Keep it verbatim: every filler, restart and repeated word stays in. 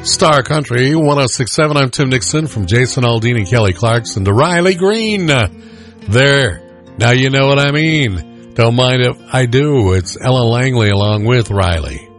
Star Country one oh six point seven. I'm Tim Nixon, from Jason Aldean and Kelly Clarkson to Riley Green. There. Now you know what I mean. Don't mind if I do. It's Ellen Langley along with Riley.